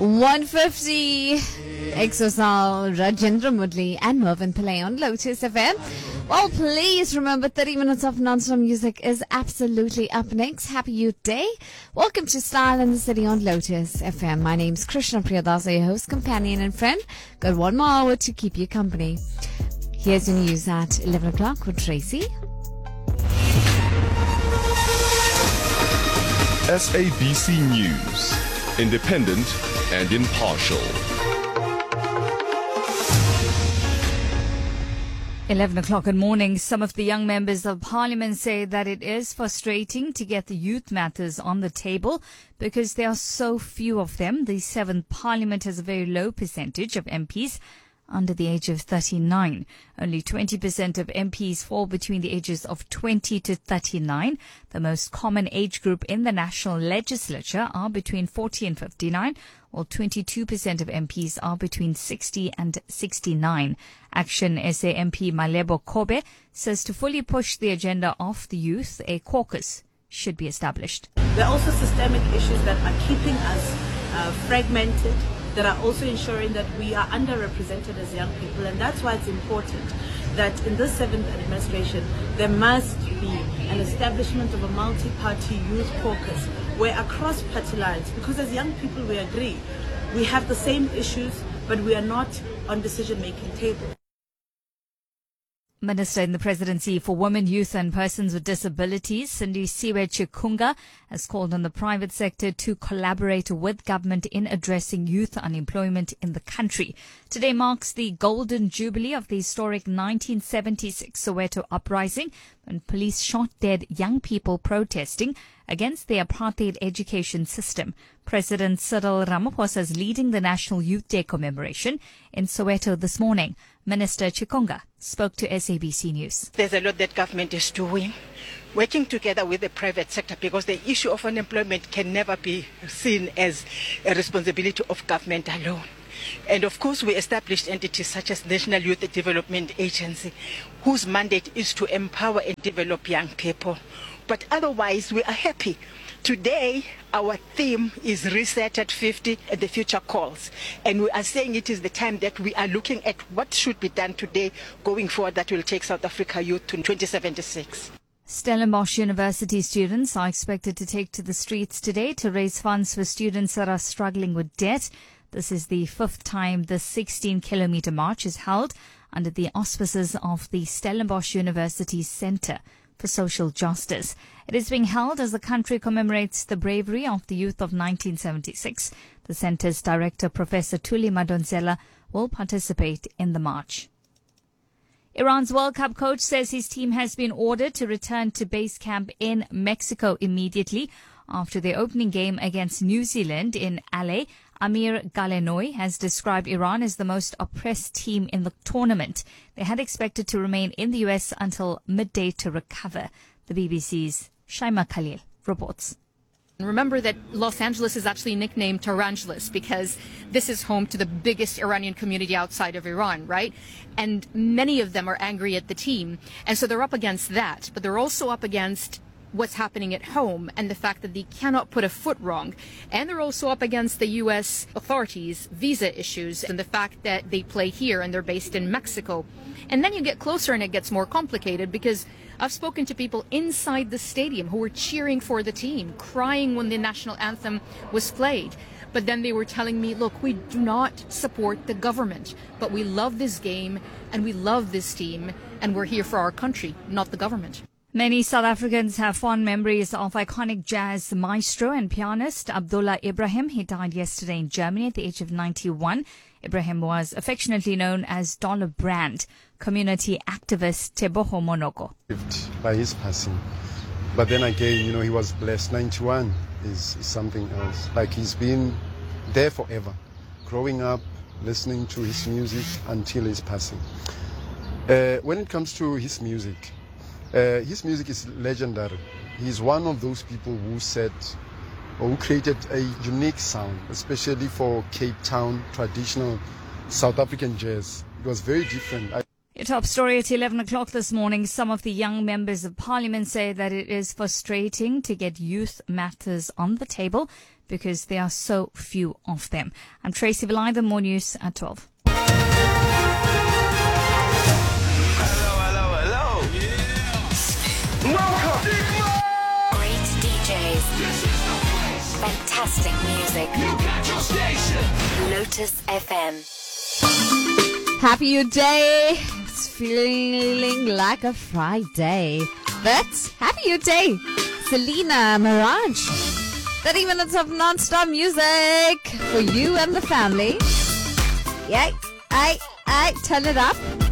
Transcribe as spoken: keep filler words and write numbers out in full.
one fifty, Exosal, Rajendra Mudli and Mervyn Pillay on Lotus F M. Well, please remember thirty minutes of non-stop music is absolutely up next. Happy Youth Day. Welcome to Style in the City on Lotus F M. My name's Krishna Priyadasa, your host, companion and friend. Got one more hour to keep you company. Here's your news at eleven o'clock with Tracy. S A B C News. Independent and impartial. eleven o'clock good morning. Some of the young members of parliament say that it is frustrating to get the youth matters on the table because there are so few of them. The seventh parliament has a very low percentage of M Ps under the age of thirty-nine. Only twenty percent of M Ps fall between the ages of twenty to thirty-nine. The most common age group in the national legislature are between forty and fifty-nine, while twenty-two percent of M Ps are between sixty and sixty-nine. Action S A M P Malebo Kobe says to fully push the agenda of the youth, a caucus should be established. There are also systemic issues that are keeping us uh, fragmented, that are also ensuring that we are underrepresented as young people, and that's why it's important that in this seventh administration there must be an establishment of a multi-party youth caucus where across party lines, because as young people we agree we have the same issues but we are not on decision-making table. Minister in the Presidency for Women, Youth and Persons with Disabilities, Sindisiwe Chikunga, has called on the private sector to collaborate with government in addressing youth unemployment in the country. Today marks the golden jubilee of the historic nineteen seventy-six Soweto uprising, when police shot dead young people protesting against the apartheid education system. President Cyril Ramaphosa is leading the National Youth Day commemoration in Soweto this morning. Minister Chikunga spoke to S A B C News. There's a lot that government is doing, working together with the private sector, because the issue of unemployment can never be seen as a responsibility of government alone. And of course, we established entities such as National Youth Development Agency, whose mandate is to empower and develop young people. But otherwise, we are happy. Today, our theme is Reset at fifty, and the future calls. And we are saying it is the time that we are looking at what should be done today going forward that will take South Africa youth to twenty seventy-six. Stellenbosch University students are expected to take to the streets today to raise funds for students that are struggling with debt. This is the fifth time the sixteen kilometer march is held under the auspices of the Stellenbosch University Centre for Social Justice. It is being held as the country commemorates the bravery of the youth of nineteen seventy-six. The centre's director, Professor Thuli Madonsela, will participate in the march. Iran's World Cup coach says his team has been ordered to return to base camp in Mexico immediately after their opening game against New Zealand in L A. Amir Galenoy has described Iran as the most oppressed team in the tournament. They had expected to remain in the U S until midday to recover. The B B C's Shaima Khalil reports. Remember that Los Angeles is actually nicknamed Tehrangeles because this is home to the biggest Iranian community outside of Iran, right? And many of them are angry at the team. And so they're up against that, but they're also up against what's happening at home and the fact that they cannot put a foot wrong. And they're also up against the U S authorities' visa issues and the fact that they play here and they're based in Mexico. And then you get closer and it gets more complicated because I've spoken to people inside the stadium who were cheering for the team, crying when the national anthem was played. But then they were telling me, look, we do not support the government, but we love this game and we love this team and we're here for our country, not the government. Many South Africans have fond memories of iconic jazz maestro and pianist Abdullah Ibrahim. He died yesterday in Germany at the age of ninety-one. Ibrahim was affectionately known as Dollar Brand. Community activist Teboho Monoko. By his passing. But then again, you know, he was blessed. ninety-one is, is something else. Like he's been there forever. Growing up, listening to his music until his passing. Uh, when it comes to his music, Uh, his music is legendary. He's one of those people who set or who created a unique sound, especially for Cape Town traditional South African jazz. It was very different. I Your top story at eleven o'clock this morning. Some of the young members of parliament say that it is frustrating to get youth matters on the table because there are so few of them. I'm Tracy Vileitha, more news at twelve. Hello, hello, hello. Yeah. Welcome. Great D Js. Fantastic music. You got your station. Lotus F M. Happy your day. It's feeling like a Friday. But happy your day. Selena Mirage. thirty minutes of non-stop music for you and the family. Yay. I, I, turn it up.